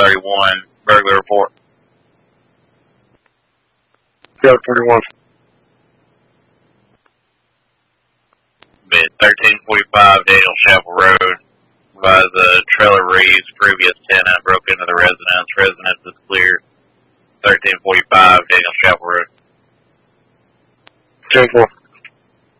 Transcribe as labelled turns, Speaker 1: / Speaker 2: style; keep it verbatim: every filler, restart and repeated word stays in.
Speaker 1: thirty-one, burglary report.
Speaker 2: Trailer thirty-one.
Speaker 1: Bid thirteen forty-five, Daniel Chapel Road. By the trailer reads, previous tenant broke into the residence. Residence is clear. thirteen forty-five, Daniel Chapel Road.
Speaker 2: ten four.